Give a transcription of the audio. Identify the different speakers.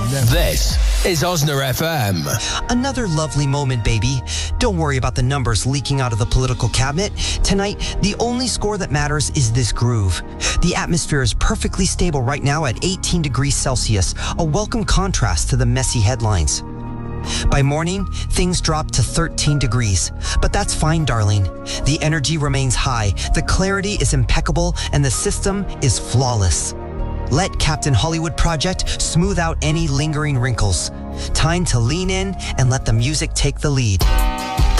Speaker 1: This is Osner FM.
Speaker 2: Another lovely moment, baby. Don't worry about the numbers leaking out of the political cabinet. Tonight, the only score that matters is this groove. The atmosphere is perfectly stable right now at 18 degrees Celsius, a welcome contrast to the messy headlines. By morning, things drop to 13 degrees. But that's fine, darling. The energy remains high, the clarity is impeccable, and the system is flawless. Let Captain Hollywood Project smooth out any lingering wrinkles. Time to lean in and let the music take the lead.